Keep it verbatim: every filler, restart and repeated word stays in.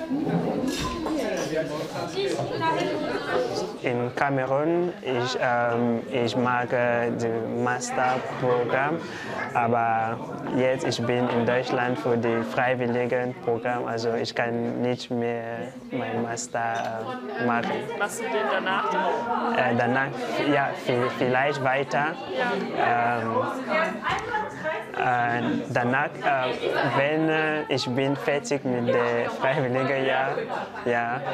In Kamerun, ich, ähm, ich mag äh, das Masterprogramm, aber jetzt ich bin in Deutschland für die freiwilligen Programm, also ich kann nicht mehr mein Master äh, machen. Machst du den danach dann? Äh, danach, ja, vielleicht weiter. Ähm, äh, danach, äh, wenn äh, ich bin fertig mit der freiwilligen Jahr, ja.